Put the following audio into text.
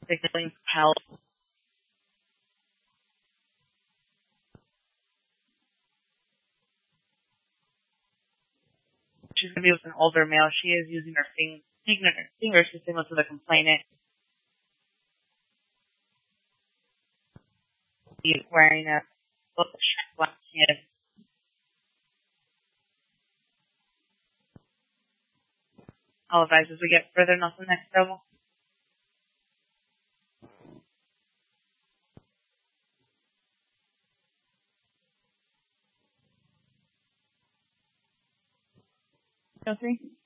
signaling for help. She's going to be with an older male. She is using her fingers to signal to the complainant. He's wearing a shirt, black skin. I'll advise as we get further north on the next level. No 3.